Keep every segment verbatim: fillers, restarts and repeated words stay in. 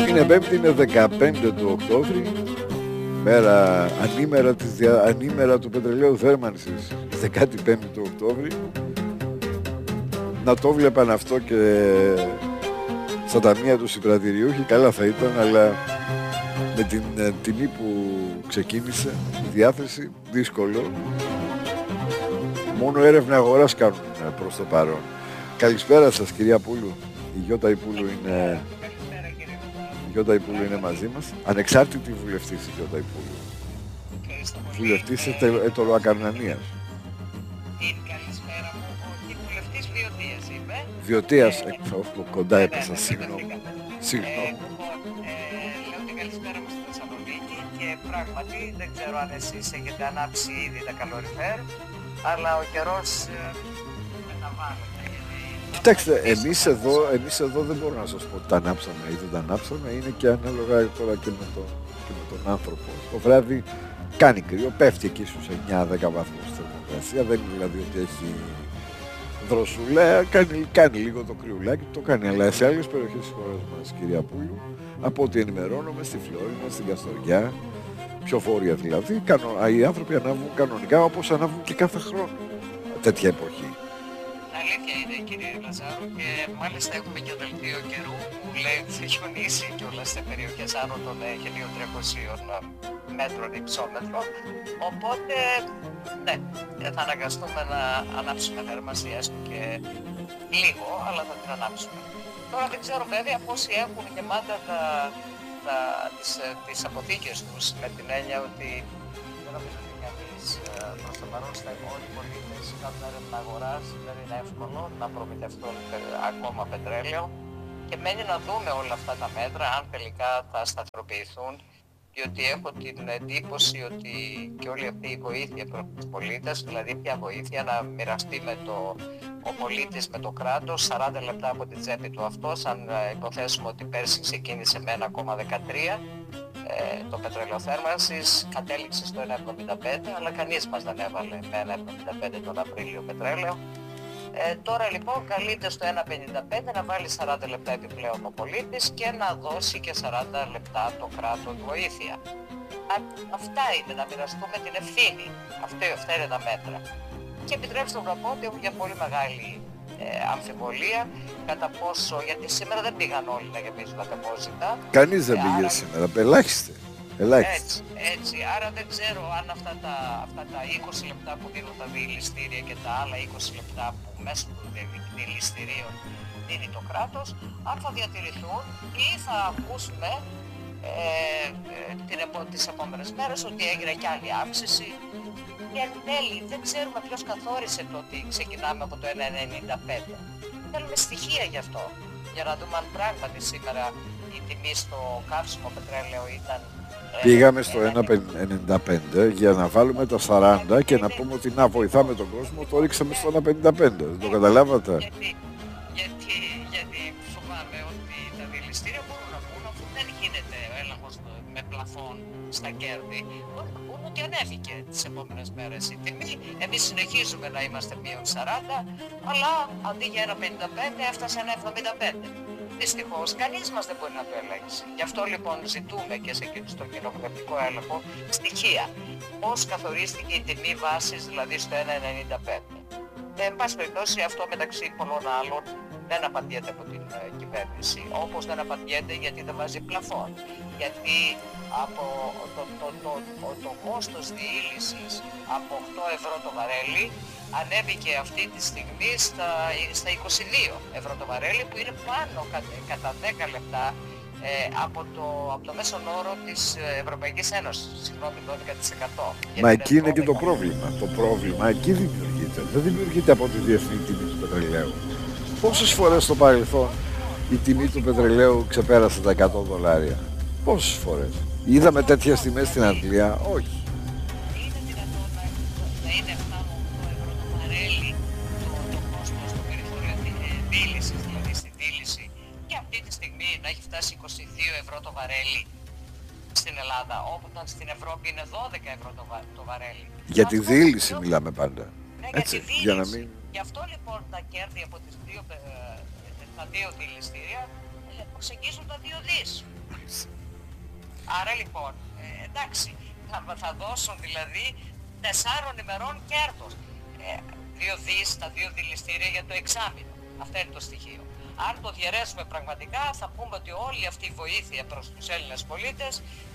Είναι Πέμπτη, είναι δεκαπέντε του Οκτώβρη, μέρα ανήμερα, της δια... ανήμερα του πετρελαίου θέρμανσης, δεκαπέντε του Οκτώβρη. Να το βλέπαν αυτό και στα ταμεία του συμπρατηριούχοι, καλά θα ήταν, αλλά με την ε, τιμή που ξεκίνησε η διάθεση, δύσκολο. Μόνο έρευνα αγοράς κάνουν προς το παρόν. Καλησπέρα σας, κυρία Πούλου. Η Γιώτα Ιπούλου είναι... Η Γιώτα Ιπούλου είναι μαζί μας. Ανεξάρτητη βουλευτής η Γιώτα Ιπούλου. Βουλευτής ετωροακαρνανίας. Καλησπέρα μου. Όχι, βουλευτής Βιωτίας είμαι. Βιωτίας, κοντά έπεσα, συγγνώμη. Συγγνώμη. Λέω την καλησπέρα μου στη Θεσσαλονίκη και πράγματι δεν ξέρω αν εσείς έχετε ανάψει ήδη τα καλοριφέρ, αλλά ο καιρός μεταβάλλεται. Κοιτάξτε, εμείς εδώ, εμείς εδώ δεν μπορώ να σας πω ότι τα ανάψαμε ή δεν τα ανάψαμε, είναι και ανάλογα τώρα και με, το, και με τον άνθρωπο. Το βράδυ κάνει κρύο, πέφτει εκεί στους εννιά δέκα βαθμούς θερμοκρασία, δεν είναι δηλαδή ότι έχει δροσούλα, κάνει, κάνει λίγο το κρυουλάκι, το κάνει, αλλά σε άλλες περιοχές της χώρας μας, κυρία Πούλου, από ό,τι ενημερώνομαι, στη Φλόρινα, στην Καστοριά, πιο βόρεια δηλαδή, κανο, οι άνθρωποι ανάβουν κανονικά όπως ανάβουν και κάθε χρόνο τέτοια εποχή. Αλήθεια είναι, κύριε Λαζάρου, και μάλιστα έχουμε και δελτίο καιρού που λέει ότι θα χιονίσει κιόλας σε περιοχές άνω των χίλια τριακοσίων μέτρων υψόμετρων. Οπότε, ναι, θα αναγκαστούμε να ανάψουμε θερμασία έστω και λίγο, αλλά θα την ανάψουμε. Τώρα δεν ξέρω βέβαια πόσοι έχουν γεμάτα τα, τα, τις, τις αποθήκες τους, με την έννοια ότι δεν νομίζω ότι κανείς προς το παρόν στα όλοι οι πολίτες κάνουν έρευνα αγοράς, δεν είναι εύκολο να προμηθευτούν ακόμα πετρέλαιο και μένει να δούμε όλα αυτά τα μέτρα αν τελικά θα σταθεροποιηθούν, διότι έχω την εντύπωση ότι και όλη αυτή η βοήθεια προς τους πολίτες, δηλαδή ποια βοήθεια να μοιραστεί με το, ο πολίτης με το κράτος σαράντα λεπτά από την τσέπη του αυτός, αν υποθέσουμε ότι πέρσι ξεκίνησε με ένα κόμμα δεκατρία ε, το πετρέλαιο θέρμανσης, κατέληξε στο ένα κόμμα εβδομήντα πέντε, αλλά κανείς μας δεν έβαλε με ένα κόμμα εβδομήντα πέντε τον Απρίλιο πετρέλαιο. Ε, τώρα λοιπόν καλείται στο ένα κόμμα πενήντα πέντε να βάλει σαράντα λεπτά επιπλέον ο πολίτης και να δώσει και σαράντα λεπτά το κράτος βοήθεια. Α, αυτά είναι, να μοιραστούμε την ευθύνη. Αυτή, αυτά είναι τα μέτρα. Και επιτρέψτε μου να πω ότι έχω για πολύ μεγάλη ε, αμφιβολία κατά πόσο, γιατί σήμερα δεν πήγαν όλοι να γεμίζουν τα τεπόζιτα. Κανείς δεν ε, πήγε άρα... σήμερα, ελάχιστε. Έτσι, έτσι. Άρα δεν ξέρω αν αυτά τα, αυτά τα είκοσι λεπτά που δίνουν τα διελιστήρια και τα άλλα είκοσι λεπτά που μέσω των διελιστηρίων δίνει το κράτος, αν θα διατηρηθούν ή θα ακούσουμε ε, ε, την, τις επόμενες μέρες ότι έγινε και άλλη αύξηση. Και εν τέλει δεν ξέρουμε ποιος καθόρισε το ότι ξεκινάμε από το ένα κόμμα ενενήντα πέντε. Θέλουμε στοιχεία γι' αυτό, για να δούμε αν πράγματι σήμερα η τιμή στο καύσιμο πετρέλαιο ήταν... Πήγαμε στο ένα κόμμα ενενήντα πέντε για να βάλουμε τα σαράντα και να πούμε ότι να βοηθάμε τον κόσμο, το ρίξαμε στο ένα κόμμα πενήντα πέντε. Δεν το καταλάβατε? Γιατί, γιατί, γιατί φοβάμαι ότι τα διελιστήρια μπορούν να πούν, αφού δεν γίνεται ο έλεγχος με πλαφόν στα κέρδη, μπορούν να πούν ότι ανέβηκε τις επόμενες μέρες η τιμή. Εμείς συνεχίζουμε να είμαστε μείον σαράντα, αλλά αντί για ένα κόμμα πενήντα πέντε έφτασε ένα κόμμα εβδομήντα πέντε. Δυστυχώς, κανείς μας δεν μπορεί να το ελέγξει. Γι' αυτό λοιπόν ζητούμε και σε, στο κοινοβουλευτικό έλεγχο στοιχεία. Πώς καθορίστηκε η τιμή βάσης, δηλαδή στο ένα κόμμα ενενήντα πέντε. Ε, εν πάση περιπτώσει, αυτό μεταξύ πολλών άλλων δεν απαντιέται από την ε, κυβέρνηση. Όπως δεν απαντιέται γιατί δεν βάζει πλαφόν. Γιατί από το, το, το, το, το κόστος διήλυσης από οκτώ ευρώ το βαρέλι ανέβηκε αυτή τη στιγμή στα, στα είκοσι δύο ευρώ το βαρέλι, που είναι πάνω κατά, κατά δέκα λεπτά ε, από, το, από το μέσον όρο της Ευρωπαϊκής Ένωσης, συγγνώμη, δώδεκα τοις εκατό. Μα εκεί είναι και το πρόβλημα. Το πρόβλημα εκεί δημιουργείται. Δεν δημιουργείται από τη διεθνή τιμή του πετρελαίου. Πόσες φορές στο παρελθόν η τιμή του πετρελαίου ξεπέρασε τα εκατό δολάρια? Πόσες φορές? Είδαμε τέτοιες τιμές στην Αγγλία? Όχι. Είναι δυνατόν να είναι πάνω από οκτώ ευρώ το βαρέλι το, το κόστος, το περιθώριο δίλησης, δηλαδή στην δίληση, και αυτή τη στιγμή να έχει φτάσει είκοσι δύο ευρώ το βαρέλι στην Ελλάδα, όπου στην Ευρώπη είναι δώδεκα ευρώ το, βα, το βαρέλι. Για τη δίληση δύο... μιλάμε πάντα. Ναι, έτσι, για, τη για να μην... Γι' αυτό λοιπόν τα κέρδη από τις δύο, τα δύο δηληστήρια προσεγγίζουν τα δύο δις. Άρα λοιπόν, ε, εντάξει, θα, θα δώσουν δηλαδή τεσσάρων ημερών κέρδος. Ε, δύο δις, τα δύο δηληστήρια για το εξάμηνο. Αυτό είναι το στοιχείο. Αν το διαιρέσουμε πραγματικά, θα πούμε ότι όλη αυτή η βοήθεια προς τους Έλληνες πολίτες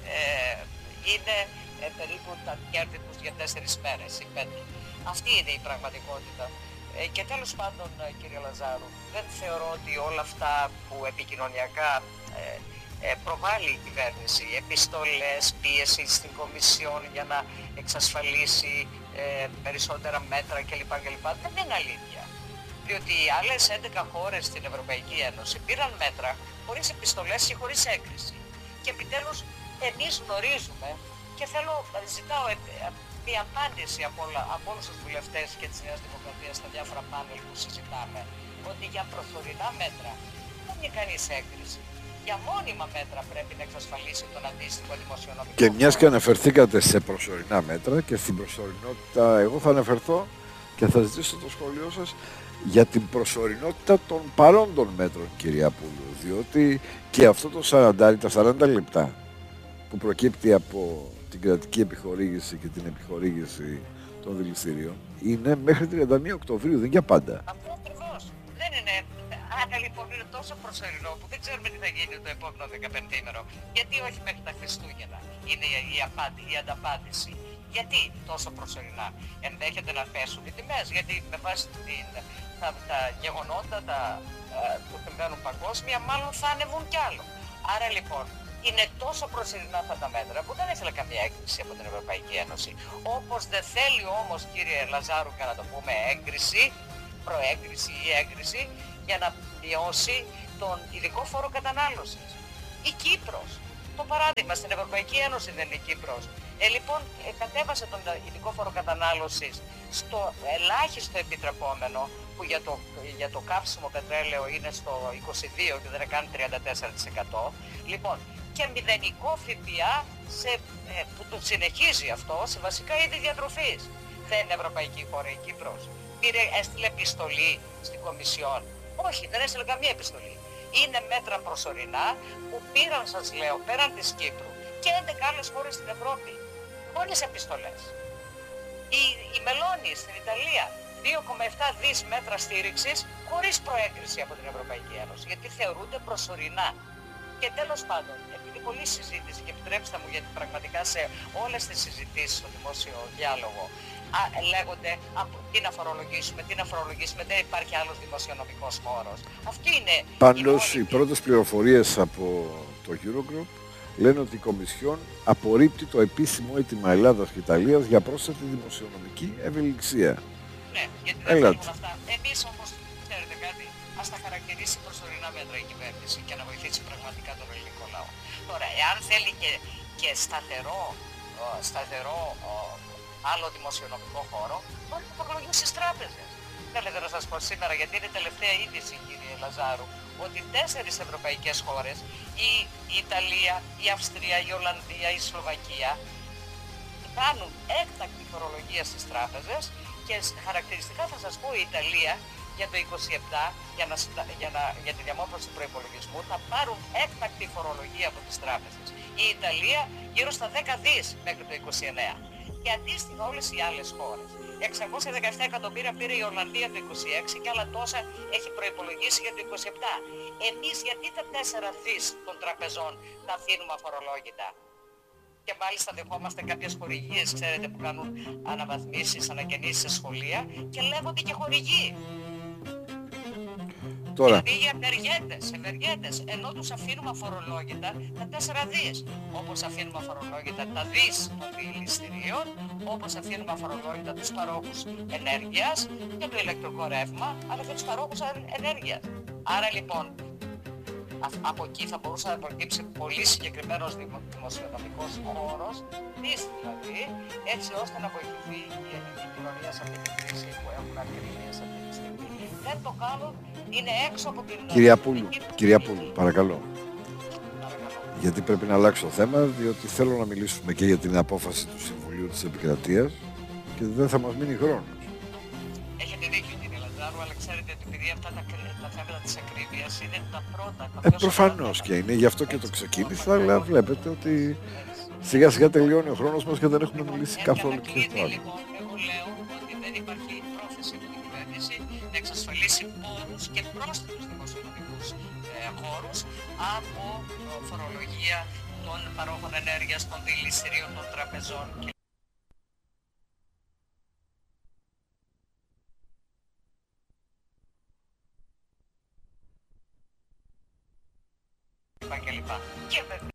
ε, είναι ε, περίπου τα κέρδη τους για τέσσερις μέρες ή πέντε. Αυτή είναι η πραγματικότητα. Ε, και τέλος πάντων, κύριε Λαζάρου, δεν θεωρώ ότι όλα αυτά που επικοινωνιακά ε, ε, προβάλλει η κυβέρνηση, επιστολές, πίεση στην Κομισιόν για να εξασφαλίσει ε, περισσότερα μέτρα κλπ. κλπ. Δεν είναι αλήθεια. Διότι οι άλλες έντεκα χώρες στην Ευρωπαϊκή Ένωση πήραν μέτρα χωρίς επιστολές και χωρίς έγκριση. Και επιτέλους εμείς γνωρίζουμε και θέλω, ζητάω μια απάντηση από, όλα, από όλους τους βουλευτές και της Νέας Δημοκρατίας στα διάφορα πάνελ που συζητάμε, ότι για προσωρινά μέτρα δεν είναι κανείς έγκριση. Για μόνιμα μέτρα πρέπει να εξασφαλίσει τον αντίστοιχο δημοσιονομικό. Και μιας και αναφερθήκατε σε προσωρινά μέτρα και στην προσωρινότητα, εγώ θα αναφερθώ και θα ζητήσω το σχόλιο σας για την προσωρινότητα των παρόντων μέτρων, κυρία Πούλου, διότι και αυτό το σαράντα, τα σαράντα λεπτά που προκύπτει από την κρατική επιχορήγηση και την επιχορήγηση των δηληστηρίων είναι μέχρι τριάντα μία Οκτωβρίου, δεν είναι για πάντα. Αυτό ακριβώς. Δεν είναι. Άρα λοιπόν είναι τόσο προσωρινό που δεν ξέρουμε τι θα γίνει το επόμενο δεκαπεντήμερο. Γιατί όχι μέχρι τα Χριστούγεννα είναι η, απάντη, η ανταπάντηση. Γιατί τόσο προσωρινά? Ενδέχεται να πέσουν οι τιμές, γιατί με βάση την, τα, τα γεγονότα τα, που συμβαίνουν παγκόσμια μάλλον θα ανεβούν κι άλλο. Άρα λοιπόν είναι τόσο προσωρινά αυτά τα μέτρα που δεν ήθελα καμία έγκριση από την Ευρωπαϊκή Ένωση. Όπως δεν θέλει όμως, κύριε Λαζάρου, και να το πούμε έγκριση, προέγκριση ή έγκριση, για να μειώσει τον ειδικό φόρο κατανάλωσης. Η Κύπρος, το παράδειγμα, στην Ευρωπαϊκή Ένωση δεν είναι η Κύπρος. Ε, λοιπόν, ε, κατέβασε τον ειδικό φόρο κατανάλωσης στο ελάχιστο επιτρεπόμενο, που για το, για το καύσιμο πετρέλαιο είναι στο είκοσι δύο και δεν έκανε τριάντα τέσσερα τοις εκατό. Λοιπόν, και μηδενικό ΦΠΑ σε, ε, που το συνεχίζει αυτό σε βασικά είδη διατροφής. Δεν είναι ευρωπαϊκή χώρα η Κύπρος. Πήρε, έστειλε επιστολή στην Κομισιόν? Όχι, δεν έστειλε καμία επιστολή. Είναι μέτρα προσωρινά που πήραν, σας λέω, πέραν της Κύπρου και έντεκα άλλες χώρες στην Ευρώπη, χωρίς επιστολές. Η, η Μελώνη στην Ιταλία, δύο κόμμα επτά δις μέτρα στήριξης χωρίς προέγκριση από την Ευρωπαϊκή Ένωση, γιατί θεωρούνται προσωρινά. Και τέλος πάντων, επειδή πολλή συζήτηση, και επιτρέψτε μου, γιατί πραγματικά σε όλες τις συζητήσεις στο δημόσιο διάλογο α, λέγονται από, τι να φορολογήσουμε, τι να φορολογήσουμε, δεν υπάρχει άλλος δημοσιονομικός χώρος. Αυτή είναι. Πάντως, οι, οι πρώτες πληροφορίες από το Eurogroup λένε ότι η Κομισιόν απορρίπτει το επίσημο αίτημα Ελλάδας και Ιταλίας για πρόσθετη δημοσιονομική ευελιξία. Ναι, γιατί δεν θέλουν αυτά. Εμείς όμως, ξέρετε κάτι, ας τα χαρακτηρίσει προσωρινά μέτρα η κυβέρνηση και να βοηθήσει πραγματικά τον ελληνικό λαό. Τώρα, εάν θέλει και, και σταθερό, σταθερό άλλο δημοσιονομικό χώρο, μπορεί να φορολογήσει στις τράπεζες. Θέλετε να σας πω σήμερα, γιατί είναι τελευταία είδηση, κύριε Λαζάρου, ότι τέσσερις ευρωπαϊκές χώρες, η, η Ιταλία, η Αυστρία, η Ολλανδία, η Σλοβακία, κάνουν έκτακτη φορολογία στις τράπεζες και χαρακτηριστικά θα σας πω η Ιταλία για το είκοσι επτά, για, να, για, να, για τη διαμόρφωση του προϋπολογισμού, θα πάρουν έκτακτη φορολογία από τις τράπεζες. Η Ιταλία γύρω στα δέκα δις μέχρι το είκοσι εννέα. Και αντίστοιχα όλες οι άλλες χώρες. εξακόσια δεκαεπτά εκατομμύρια πήρε η Ολλανδία το είκοσι έξι και άλλα τόσα έχει προϋπολογίσει για το είκοσι επτά. Εμείς γιατί τα τέσσερα δις των τραπεζών τα αφήνουμε αφορολόγητα? Και μάλιστα δεχόμαστε κάποιες χορηγίες, ξέρετε, που κάνουν αναβαθμίσεις, ανακαινήσεις σε σχολεία και λέγονται και χορηγοί. Τώρα. Δηλαδή για ευεργέτες, ευεργέτες, ενώ τους αφήνουμε αφορολόγητα τα τέσσερα δις. Όπως αφήνουμε αφορολόγητα τα δις των δηληστηρίων, όπως αφήνουμε αφορολόγητα τους παρόχους ενέργειας και το ηλεκτρικό ρεύμα, αλλά και τους παρόχους ενέργειας. Άρα λοιπόν, από εκεί θα μπορούσε να προκύψει πολύ συγκεκριμένος δημοσιονομικός χώρος, δις δηλαδή, έτσι ώστε να βοηθηθεί η ελληνική κοινωνία σε αυτή την κρίση που έχουν ακρίβειες αυτή τη στιγμή. Δεν το κάνουν, είναι έξω από την... Κυρία Πούλου, κυρία Πούλου, παρακαλώ. παρακαλώ. Γιατί πρέπει να αλλάξω θέμα, διότι θέλω να μιλήσουμε και για την απόφαση του Συμβουλίου της Επικρατείας και δεν θα μας μείνει χρόνος. Έχετε δίκιο, κύριε Λαζάρου, αλλά ξέρετε ότι επειδή αυτά τα, τα θέματα της ακρίβειας είναι τα πρώτα. Τα Ε, πιο προφανώς σοβαρά και είναι, γι' αυτό και το ξεκίνησα, αλλά βλέπετε ότι σιγά σιγά τελειώνει ο χρόνος μας και δεν έχουμε μιλήσει καθόλου και κλείδι, το άλλο. λοιπόν, εγώ λέω ότι δεν υπάρχει πρόθεση από την κυβέρνηση να εξασφαλίσει πόρους και πρόσθετους δημοσιονομικούς ε, χώρους από ε, φορολογία των παρόχων ενέργειας, των δηληστηρίων, των τραπεζών κλπ. Και βέβαια